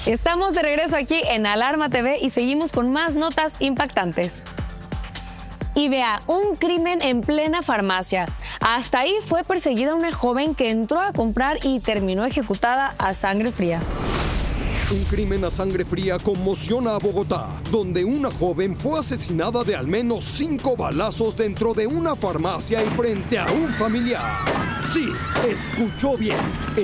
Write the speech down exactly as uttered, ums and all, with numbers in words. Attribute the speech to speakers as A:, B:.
A: Estamos de regreso aquí en Alarma T V y seguimos con más notas impactantes. Y vea, un crimen en plena farmacia. Hasta ahí fue perseguida una joven que entró a comprar y terminó ejecutada a sangre fría.
B: Un crimen a sangre fría conmociona a Bogotá, donde una joven fue asesinada de al menos cinco balazos dentro de una farmacia y frente a un familiar. Sí, escuchó bien.